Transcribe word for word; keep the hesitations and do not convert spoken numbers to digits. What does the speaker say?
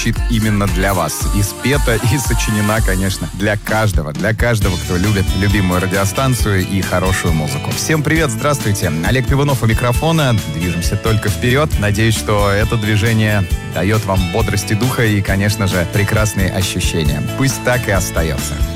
звучит именно для вас. И спета, и сочинена, конечно, для каждого. Для каждого, кто любит любимую радиостанцию и хорошую музыку. Всем привет, здравствуйте. Олег Пивунов у микрофона. Движемся только вперед. Надеюсь, что это движение дает вам бодрости духа и, конечно же, прекрасные ощущения. Пусть так и остается.